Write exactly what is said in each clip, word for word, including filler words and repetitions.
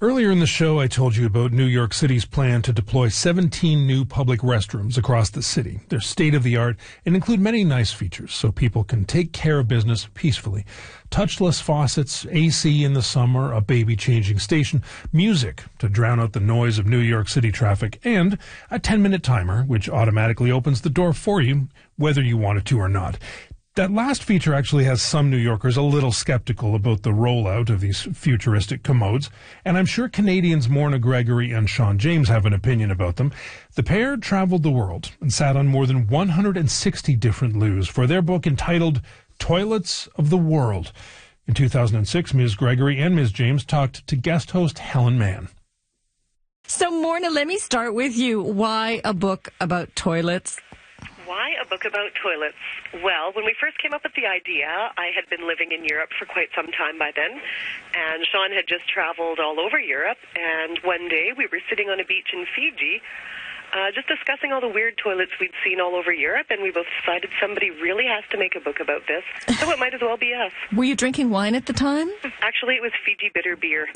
Earlier in the show, I told you about New York City's plan to deploy seventeen new public restrooms across the city. They're state-of-the-art and include many nice features so people can take care of business peacefully. Touchless faucets, A C in the summer, a baby-changing station, music to drown out the noise of New York City traffic, and a ten-minute timer which automatically opens the door for you, whether you want it to or not. That last feature actually has some New Yorkers a little skeptical about the rollout of these futuristic commodes, and I'm sure Canadians Morna Gregory and Sean James have an opinion about them. The pair traveled the world and sat on more than one hundred sixty different loos for their book entitled Toilets of the World. In two thousand six, Miz Gregory and Miz James talked to guest host Helen Mann. So, Morna, let me start with you. Why a book about toilets? Why a book about toilets? Well, when we first came up with the idea, I had been living in Europe for quite some time by then, and Sean had just traveled all over Europe, and one day we were sitting on a beach in Fiji, uh, just discussing all the weird toilets we'd seen all over Europe, and we both decided somebody really has to make a book about this, so it might as well be us. Were you drinking wine at the time? Actually, it was Fiji bitter beer.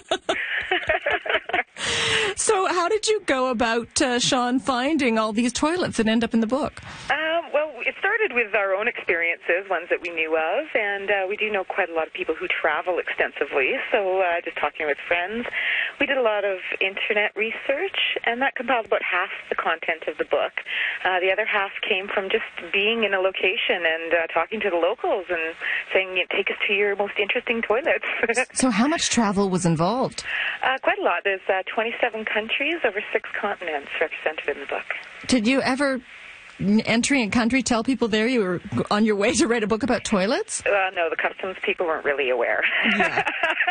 So how did you go about, uh, Sean, finding all these toilets that end up in the book? Um, well, it started with our own experiences, ones that we knew of, and uh, we do know quite a lot of people who travel extensively, so uh, just talking with friends. We did a lot of internet research, and that compiled about half the content of the book. Uh, the other half came from just being in a location and uh, talking to the locals and saying, take us to your most interesting toilets. So how much travel was involved? Uh, quite a lot. There's uh, twenty-seven countries over six continents represented in the book. Did you ever, entering a country, tell people there you were on your way to write a book about toilets? Uh, no, the customs people weren't really aware. Yeah.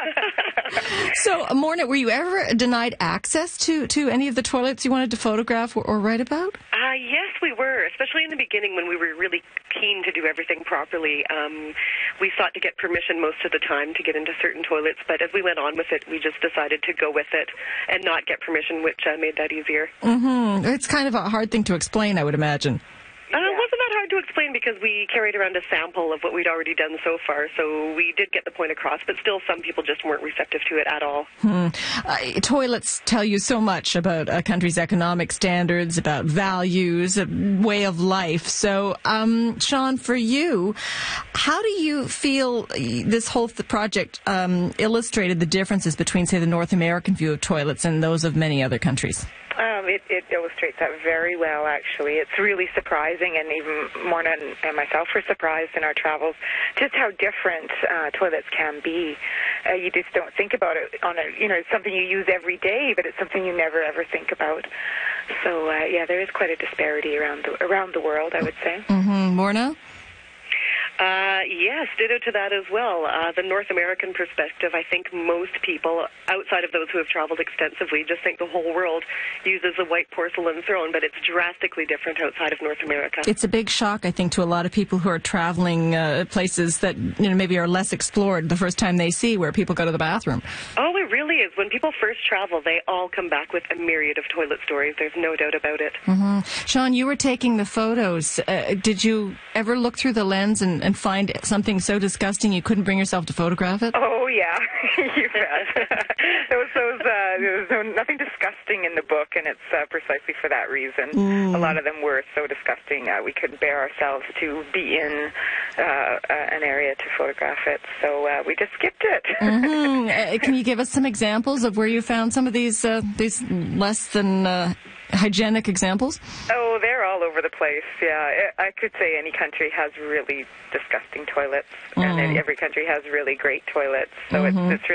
So, Morna, were you ever denied access to, to any of the toilets you wanted to photograph or, or write about? Uh, yes, we were, especially in the beginning when we were really keen to do everything properly. Um, we sought to get permission most of the time to get into certain toilets, but as we went on with it, we just decided to go with it and not get permission, which uh, made that easier. Mm-hmm. It's kind of a hard thing to explain, I would imagine. Uh, it wasn't that hard to explain because we carried around a sample of what we'd already done so far, so we did get the point across, but still some people just weren't receptive to it at all. Hmm. Uh, toilets tell you so much about a country's economic standards, about values, a way of life. So, um, Sean, for you, how do you feel this whole th- project um, illustrated the differences between, say, the North American view of toilets and those of many other countries? Um, it, it illustrates that very well, actually. It's really surprising, and even Morna and, and myself were surprised in our travels just how different uh, toilets can be. Uh, you just don't think about it on a, you know, it's something you use every day, but it's something you never ever think about. So, uh, yeah, there is quite a disparity around the, around the world, I would say. Mm-hmm. Morna? Uh, yes, ditto to that as well. Uh, the North American perspective, I think most people, outside of those who have traveled extensively, just think the whole world uses a white porcelain throne, but it's drastically different outside of North America. It's a big shock, I think, to a lot of people who are traveling uh, places that, you know, maybe are less explored the first time they see where people go to the bathroom. Oh, it really is. When people first travel, they all come back with a myriad of toilet stories. There's no doubt about it. Mm-hmm. Sean, you were taking the photos. Uh, did you ever look through the lens and, and find something so disgusting you couldn't bring yourself to photograph it? Oh, yeah. You bet. There was, those, uh, there was no, nothing disgusting in the book, and it's uh, precisely for that reason. Mm. A lot of them were so disgusting uh, we couldn't bear ourselves to be in uh, uh, an area to photograph it, so uh, we just skipped it. Mm-hmm. uh, can you give us some examples of where you found some of these, uh, these less than uh, hygienic examples? Oh, they're all over the place, yeah. I could say any country has really disgusting toilets, mm. and every country has really great toilets, so mm-hmm. it's, it's really